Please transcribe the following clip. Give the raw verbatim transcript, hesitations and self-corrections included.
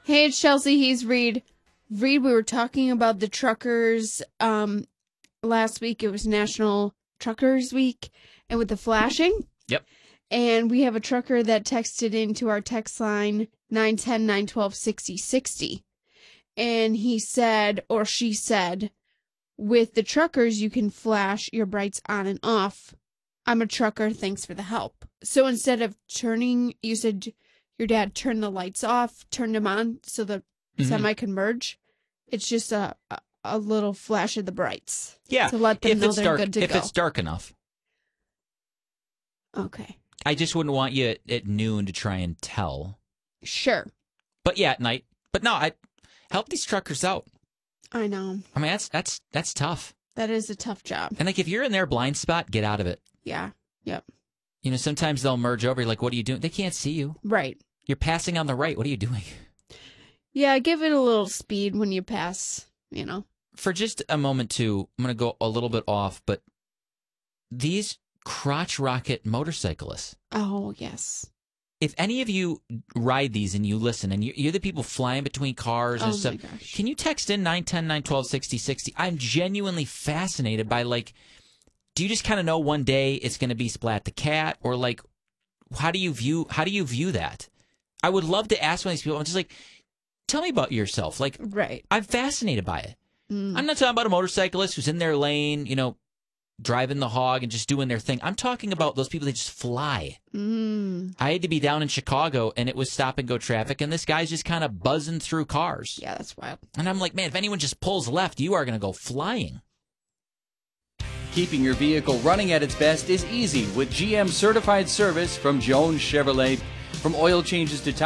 Hey, it's Chelsea. He's Reed. Reed, we were talking about the truckers. Um, last week it was National Truckers Week, and with the flashing. Yep. And we have a trucker that texted into our text line nine one zero, nine one two, six zero six zero. And he said, or she said, with the truckers, you can flash your brights on and off. I'm a trucker. Thanks for the help. So instead of turning, you said your dad turned the lights off, turned them on so the mm-hmm. semi can merge. It's just a, a a little flash of the brights. Yeah. To let them if know it's they're dark, good to if go. it's dark enough. Okay. I just wouldn't want you at, at noon to try and tell. Sure. But yeah, at night. But no, I help these truckers out. I know. I mean, that's that's that's tough. That is a tough job. And like, if you're in their blind spot, get out of it. Yeah. Yep. You know, sometimes they'll merge over. You're like, what are you doing? They can't see you. Right. You're passing on the right. What are you doing? Yeah, give it a little speed when you pass, you know. For just a moment, too, I'm going to go a little bit off, but these crotch rocket motorcyclists. Oh, yes. If any of you ride these and you listen, and you're the people flying between cars and oh stuff, my gosh. can you text in nine one zero, nine one two, six zero six zero? I'm genuinely fascinated by, like, do you just kind of know one day it's going to be Splat the Cat? Or, like, how do you view how do you view that? I would love to ask one of these people. I'm just like, tell me about yourself. Like, right. I'm fascinated by it. Mm. I'm not talking about a motorcyclist who's in their lane, you know, driving the hog and just doing their thing. I'm talking about those people that just fly. Mm. I had to be down in Chicago, and it was stop and go traffic, and this guy's just kind of buzzing through cars. Yeah, that's wild. And I'm like, man, if anyone just pulls left, you are going to go flying. Keeping your vehicle running at its best is easy with G M certified service from Jones Chevrolet. From oil changes to